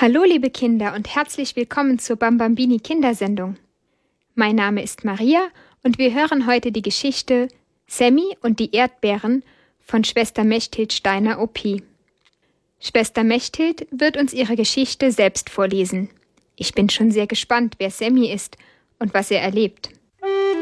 Hallo liebe Kinder und herzlich willkommen zur Bambambini Kindersendung. Mein Name ist Maria und wir hören heute die Geschichte Sammy und die Erdbeeren von Schwester Mechthild Steiner OP. Schwester Mechthild wird uns ihre Geschichte selbst vorlesen. Ich bin schon sehr gespannt, wer Sammy ist und was er erlebt.